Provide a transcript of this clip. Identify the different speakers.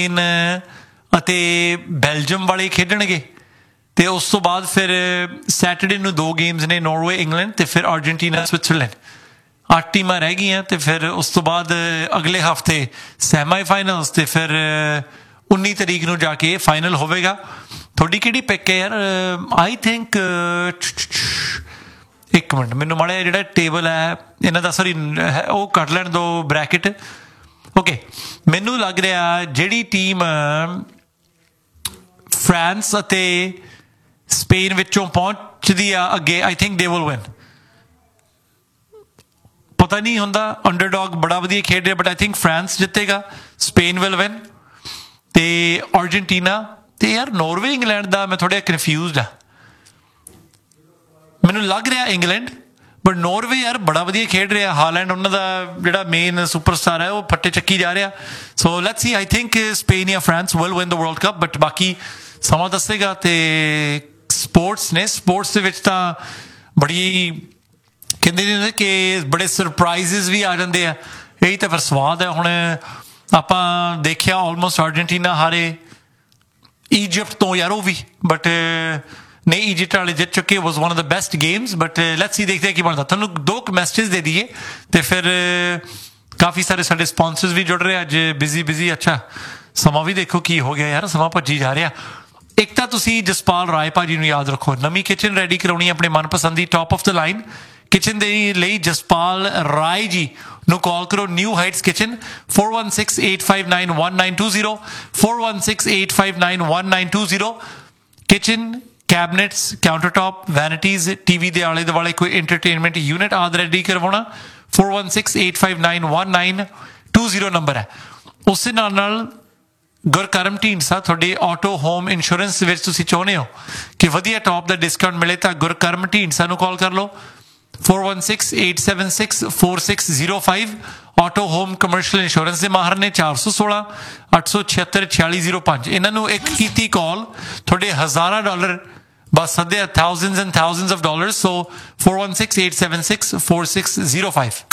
Speaker 1: ਅਤੇ ਬੈਲਜੀਅਮ ਵਾਲੇ ਖੇਡਣਗੇ ਅਤੇ ਉਸ ਤੋਂ ਬਾਅਦ ਫਿਰ ਸੈਟਰਡੇ ਨੂੰ 2 ਗੇਮਸ ਨੇ, ਨੌਰਵੇ ਇੰਗਲੈਂਡ ਅਤੇ ਫਿਰ ਅਰਜਨਟੀਨਾ ਸਵਿਟਜ਼ਰਲੈਂਡ। 8 ਟੀਮਾਂ ਰਹਿ ਗਈਆਂ ਅਤੇ ਫਿਰ ਉਸ ਤੋਂ ਬਾਅਦ ਅਗਲੇ ਹਫ਼ਤੇ ਸੈਮੀ ਫਾਈਨਲਸ ਅਤੇ ਫਿਰ 19 ਤਰੀਕ ਨੂੰ ਜਾ ਕੇ ਫਾਈਨਲ ਹੋਵੇਗਾ। ਤੁਹਾਡੀ ਕਿਹੜੀ ਪਿਕ ਹੈ ਯਾਰ? ਆਈ ਥਿੰਕ ਇੱਕ ਮਿੰਟ, ਮੈਨੂੰ ਮਾੜਾ ਜਿਹਾ ਜਿਹੜਾ ਟੇਬਲ ਹੈ ਇਹਨਾਂ ਦਾ, ਸੌਰੀ ਉਹ ਕੱਢ ਲੈਣ ਦਿਓ ਬਰੈਕਟ। ਓਕੇ, ਮੈਨੂੰ ਲੱਗ ਰਿਹਾ ਜਿਹੜੀ ਟੀਮ ਫਰਾਂਸ ਅਤੇ ਸਪੇਨ ਵਿੱਚੋਂ ਪਹੁੰਚਦੀ ਆ ਅੱਗੇ, I think they will win. ਪਤਾ ਨਹੀਂ ਹੁੰਦਾ, ਅੰਡਰਡੌਗ ਬੜਾ ਵਧੀਆ ਖੇਡ ਰਿਹਾ, but I think France ਜਿੱਤੇਗਾ, Spain will win ਅਤੇ ਅਰਜਨਟੀਨਾ ਅਤੇ ਯਾਰ ਨੌਰਵੇ ਇੰਗਲੈਂਡ ਦਾ ਮੈਂ ਥੋੜ੍ਹਾ ਕਨਫਿਊਜ਼ਡ ਆ। ਮੈਨੂੰ ਲੱਗ ਰਿਹਾ ਇੰਗਲੈਂਡ, ਬਟ ਨੌਰਵੇ ਯਾਰ ਬੜਾ ਵਧੀਆ ਖੇਡ ਰਿਹਾ। ਹਾਲੈਂਡ ਉਹਨਾਂ ਦਾ ਜਿਹੜਾ ਮੇਨ ਸੁਪਰਸਟਾਰ ਹੈ ਉਹ ਫੱਟੇ ਚੱਕੀ ਜਾ ਰਿਹਾ। So let's see, I think Spain ਜਾਂ France will win the world cup, but ਬਾਕੀ ਸਮਾਂ ਦੱਸੇਗਾ। ਅਤੇ ਸਪੋਰਟਸ ਨੇ, ਸਪੋਰਟਸ ਦੇ ਵਿੱਚ ਤਾਂ ਬੜੀ ਕਹਿੰਦੇ ਨੇ ਕਿ ਬੜੇ ਸਰਪ੍ਰਾਈਜ਼ਿਸ ਵੀ ਆ ਜਾਂਦੇ ਆ। ਇਹੀ ਤਾਂ ਫਿਰ ਸਵਾਦ ਹੈ। ਹੁਣ ਆਪਾਂ ਦੇਖਿਆ ਆਲਮੋਸਟ ਅਰਜਨਟੀਨਾ ਹਾਰੇ ਈਜਿਪਟ ਤੋਂ ਯਾਰ, ਉਹ ਵੀ ਬਟ ਨਹੀਂ, ਈਜਿਪਟ ਵਾਲੇ ਜਿੱਤ ਚੁੱਕੇ, ਵਾਜ਼ one of the best games. But let's see, ਦੇਖਦੇ ਕੀ ਬਣਦਾ। ਤੁਹਾਨੂੰ 2 ਮੈਸੇਜ ਦੇ ਦਈਏ ਅਤੇ ਫਿਰ ਕਾਫੀ ਸਾਰੇ ਸਾਡੇ ਸਪੋਂਸਰਸ ਵੀ ਜੁੜ ਰਹੇ ਅੱਜ। ਬਿਜ਼ੀ ਅੱਛਾ ਸਮਾਂ ਵੀ ਦੇਖੋ ਕੀ ਹੋ ਗਿਆ ਯਾਰ, ਸਮਾਂ ਭੱਜੀ ਜਾ ਰਿਹਾ। ਇੱਕ ਤਾਂ ਤੁਸੀਂ ਜਸਪਾਲ ਰਾਏ ਭਾਜੀ ਨੂੰ ਯਾਦ ਰੱਖੋ, ਨਵੀਂ ਕਿਚਨ ਰੈਡੀ ਕਰਾਉਣੀ ਆਪਣੇ ਮਨਪਸੰਦ ਦੀ, top of the line kitchen ਦੇ ਲਈ ਜਸਪਾਲ ਰਾਏ ਜੀ ਨੂੰ ਕਾਲ ਕਰੋ। New heights kitchen 4168591920 4168591920। Kitchen, ਕੈਬਨਿਟਸ, counter top, ਵੈਨਿਟੀਜ਼, TV ਦੇ ਆਲੇ ਦੁਆਲੇ ਕੋਈ ਐਂਟਰਟੇਨਮੈਂਟ ਯੂਨਿਟ ਆਦਿ ਰੈਡੀ ਕਰਵਾਉਣਾ 4168591920 ਨੰਬਰ ਹੈ। ਉਸੇ ਨਾਲ ਗੁਰਕਰਮ ਢੀਂਡਸਾ ਤੁਹਾਡੇ ਆਟੋ ਹੋਮ ਇੰਸ਼ੋਰੈਂਸ ਵਿੱਚ ਤੁਸੀਂ ਚਾਹੁੰਦੇ ਹੋ ਕਿ ਵਧੀਆ ਟੌਪ ਦਾ ਡਿਸਕਾਊਂਟ ਮਿਲੇ ਤਾਂ ਗੁਰਕਰਮ ਢੀਂਡਸਾ ਨੂੰ ਕਾਲ ਕਰ ਲਓ 4168764605। ਆਟੋ ਹੋਮ ਕਮਰਸ਼ੀਅਲ ਇੰਸ਼ੋਰੈਂਸ ਦੇ ਮਾਹਰ ਨੇ 416-876-4605। ਇਹਨਾਂ ਨੂੰ ਇੱਕ ਕੀਤੀ ਕਾਲ ਤੁਹਾਡੇ ਹਜ਼ਾਰਾਂ ਡਾਲਰ ਬਸ ਸੱਦੇ, thousands and thousands of dollars। So 4168764605।